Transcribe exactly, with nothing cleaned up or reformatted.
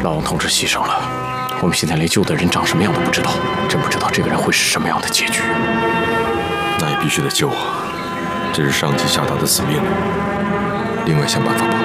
老王同志牺牲了，我们现在连救的人长什么样都不知道，真不知道这个人会是什么样的结局。 那也必须得救啊！这是上级下达的死命令，另外想办法补